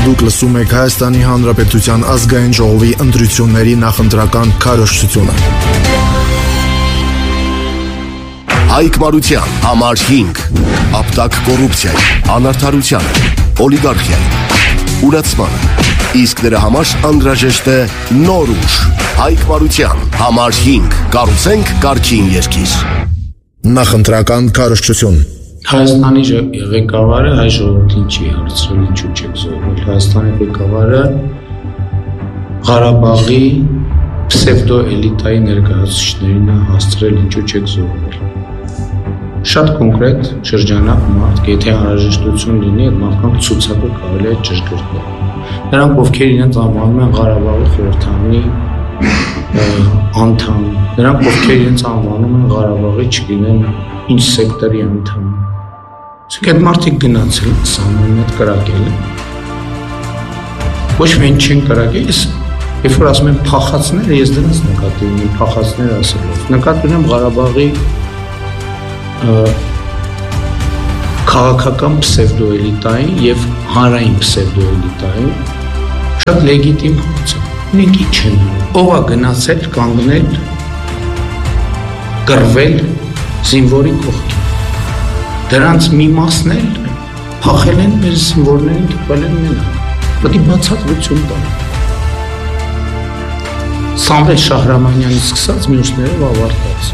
Դուք լսում եք Հայաստանի Հանրապետության ազգային ժողովի ընտրությունների նախընտրական քարոզչությունը։ Հայկ Մարության համար 5. Ապտակ կոռուպցիայի, անարդարությանը, օլիգարխիայի, ուրացմանը։ Իսկ դրա համար անհրաժեշտ է նոր ուժ։ Հայկ Մարության համար 5. Կառուցենք կարգին երկիր։ Նախընտրական քարոզչություն։ Հայաստանի ղեկավարը հայ ժողովրդին չի հարցրել ինչու չեք զոհվել։ Հայաստանի ղեկավարը Ղարաբաղի պսևդո էլիտայի ներկայացուցիչներին է հասցրել ինչու չեք զոհվել։ Շատ կոնկրետ շրջանակ մարդ, եթե անհրաժեշտություն լինի, այդ մարդկանց ցուցակը կարելի է ճշգրտել։ Նրանք, ովքեր իրենց անվանում են Ղարաբաղի խորհրդարանի անդամ, նրանք, ովքեր իրենց անվանում են Ղարաբաղի չգիտեմ ինչ սեկտորի անդամ։ Իսկ այդ մարդիկ գնացել սահմանին հետ կրակել են։ Ոչ միայն չեն կրակել, երբ որ ասում են փախածներ, ես դրանց նկատի ունեմ փախածներ ասելով։ Նկատի ունեմ Ղարաբաղի քաղաքական պսևդոէլիտային եւ հանրային պսևդոէլիտային շատ լեգիտիմ հարց է։ Մենք ինչ են, ով է գնացել կանգնել, կռվել զինվորի կողքին։ Դրանց մի մասն էլ փախել են մեր զինվորներին, տպել են մենակ։ Պետք է բացատրություն տալ։ Սամվել Շահրամանյանից սկսած մյուսներով ավարտած։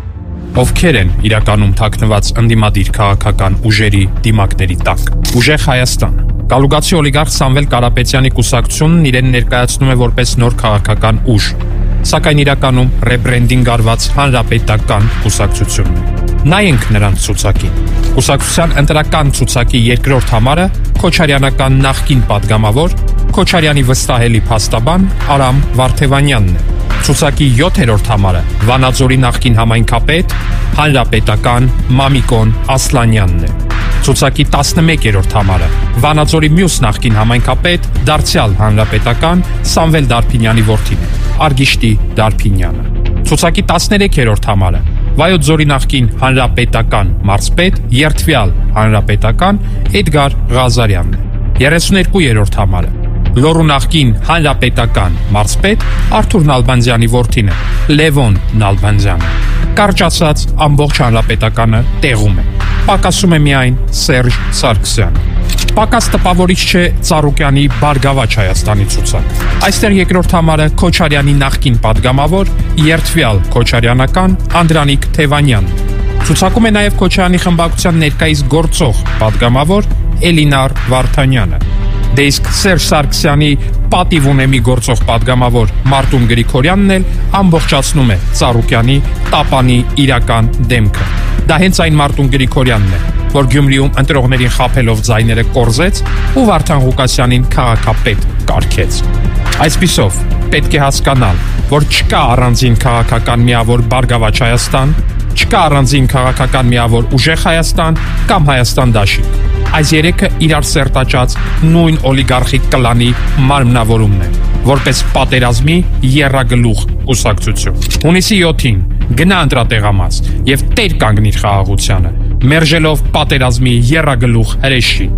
Ովքեր են իրականում թաքնված ընդդիմադիր քաղաքական ուժերի դիմակների տակ։ Ուժեղ Հայաստան։ Կալուգացի օլիգարխ Սամվել Կարապետյանի կուսակցությունն իրեն ներկայացնում է որպես նոր քաղաքական ուժ, սակայն իրականում ռեբրենդինգ արված հանրապետական կուսակցությունն է։ Նայենք նրանց ցուցակին։ Կուսակցության ընտրական ցուցակի երկրորդ համարը Քոչարյանական նախկին падգամավոր Քոչարյանի վստահելի փաստաբան Արամ Վարդևանյանն է։ Ցուցակի 7-րդ համարը Վանաձորի նախկին համայնքապետ հանրապետական Մամիկոն Ասլանյանն է։ Ցուցակի 11-րդ համարը Վանաձորի մյուս նախկին համայնքապետ դարձյալ հանրապետական Սամվել Դարփինյանի որդին է, Արգիշտի Դարփինյանը։ Ցուցակի 13-րդ համարը Վայոց ձորի նախկին հանրապետական մարզպետ երդվյալ հանրապետական Էդգար Ղազարյանն է։ 32-րդ համարը Լոռու նախկին հանրապետական մարզպետ Արթուր Նալբանդյանի որդին է, Լևոն Նալբանդյանը։ Կարճ ասած, ամբողջ հանրապետականը տեղում է։ Պակասում է միայն Սերժ Սարգսյանը։ Պակաս տպավորիչ չէ Ծառուկյանի Բարգավաճ Հայաստանի ցուցակ։ Այստեղ երկրորդ համարը Քոչարյանի նախկին падգամավոր երդվյալ քոչարյանական Անդրանիկ Թևանյանն։ Ցուցակում է նաև Քոչարյանի խմբակցության ներկայիս գործող падգամավոր Էլինար Վարդանյանը։ Դե իսկ Սերժ Սարգսյանի պատիվ ունեմի գործող падգամավոր Մարտուն Գրիգորյանն էլ ամբողջացնում է Ծառուկյանի տապանի իրական դեմքը։ Դա հենց այն Մարտուն Գրիգորյանն է, որ Գյումրիում ընտրողներին խաբելով ձայները կորզեց ու Վարդան Ղուկասյանին քաղաքապետ կարգեց։ Այսպիսով, պետք է հասկանալ, որ չկա առանձին քաղաքական միավոր Բարգավաճ Հայաստան, չկա առանձին քաղաքական միավոր ուժեղ Հայաստան կամ Հայաստան դաշինք։ Այս երեքը իրար սերտաճած նույն օլիգարխիկ կլանի մարմնավորումն է, որպես պատերազմի եռագլուխ կուսակցություն։ Հունիսի 7-ին գնա ընտրատեղամաս եւ տեր կանգնիր խաղաղությանը, մերժելով պատերազմի եռագլուխ հրեշին։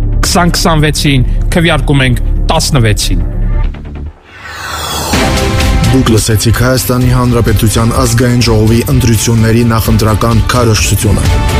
2026-ին քվեարկում ենք 16-ին։ Դուք լսեցիք Հայաստանի Հանրապետության ազգային ժողովի ընտրությունների նախընտրական քարոզչությունը։